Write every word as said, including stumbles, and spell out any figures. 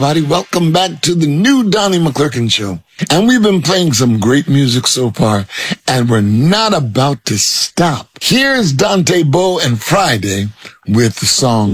Everybody, welcome back to the new Donnie McClurkin Show. And we've been playing some great music so far, and we're not about to stop. Here's Dante Bowe and Friday with the song